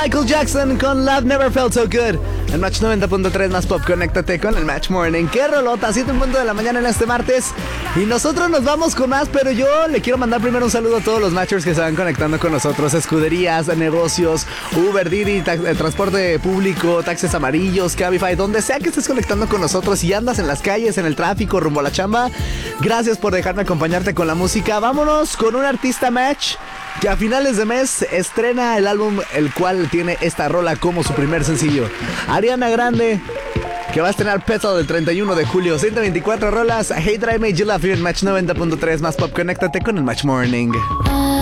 Michael Jackson con Love Never Felt So Good. En Match 90.3 más pop, conéctate con el Match Morning. ¡Qué rolota! 7:00 de la mañana en este martes. Y nosotros nos vamos con más, pero yo le quiero mandar primero un saludo a todos los Matchers que se van conectando con nosotros. Escuderías, negocios, Uber, Didi, transporte público, taxis amarillos, Cabify, donde sea que estés conectando con nosotros y andas en las calles, en el tráfico, rumbo a la chamba. Gracias por dejarme acompañarte con la música. Vámonos con un artista Match que a finales de mes estrena el álbum, el cual tiene esta rola como su primer sencillo. Ariana Grande, que va a estrenar Petal el 31 de julio. 124 rolas. Hey, Drive Me You Love You en Match 90.3 más pop. Conéctate con el Match Morning.